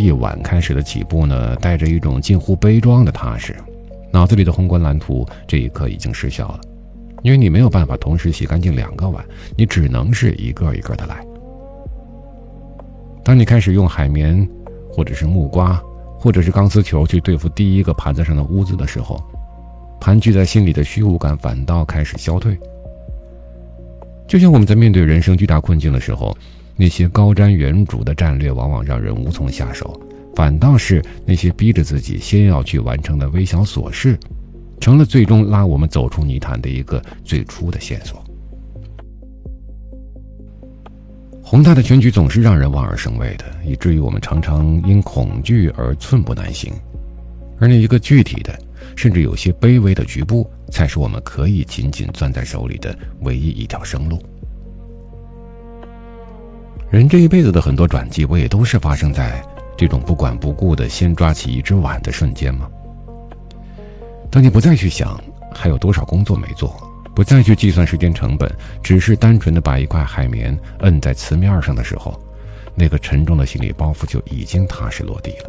一晚开始的起步呢，带着一种近乎悲壮的踏实，脑子里的宏观蓝图这一刻已经失效了，因为你没有办法同时洗干净2个碗，你只能是一个一个的来。当你开始用海绵或者是木瓜或者是钢丝球去对付第一个盘子上的污渍的时候，盘踞在心里的虚无感反倒开始消退。就像我们在面对人生巨大困境的时候，那些高瞻远瞩的战略往往让人无从下手，反倒是那些逼着自己先要去完成的微小琐事，成了最终拉我们走出泥潭的一个最初的线索。宏大的全局总是让人望而生畏的，以至于我们常常因恐惧而寸步难行，而那一个具体的甚至有些卑微的局部，才是我们可以紧紧攥在手里的唯一一条生路。人这一辈子的很多转机，不也都是发生在这种不管不顾的先抓起一只碗的瞬间吗？当你不再去想还有多少工作没做，不再去计算时间成本，只是单纯的把一块海绵摁在瓷面上的时候，那个沉重的心理包袱就已经踏实落地了。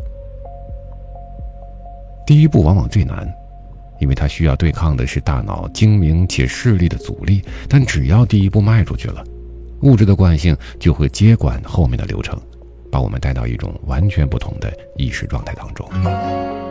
第一步往往最难，因为它需要对抗的是大脑精明且势利的阻力，但只要第一步迈出去了，物质的惯性就会接管后面的流程，把我们带到一种完全不同的意识状态当中。